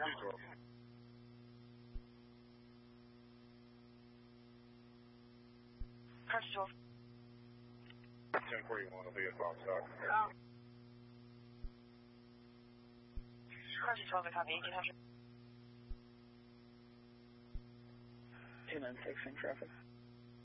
Cars 12. 1041 will be at Fox Dock. Cars 12, I copy 1800. 296 in traffic.